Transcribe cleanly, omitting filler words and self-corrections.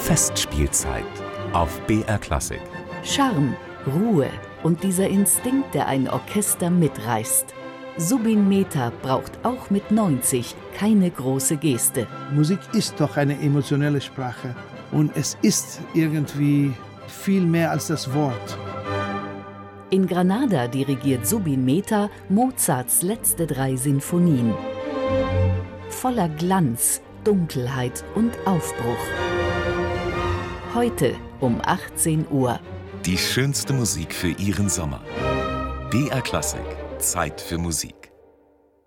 Festspielzeit auf BR Klassik. Charme, Ruhe und dieser Instinkt, der ein Orchester mitreißt. Zubin Mehta braucht auch mit 90 keine große Geste. Musik ist doch eine emotionelle Sprache und es ist irgendwie viel mehr als das Wort. In Granada dirigiert Zubin Mehta Mozarts letzte 3 Sinfonien. Voller Glanz, Dunkelheit und Aufbruch. Heute um 18 Uhr. Die schönste Musik für Ihren Sommer. BR Klassik. Zeit für Musik.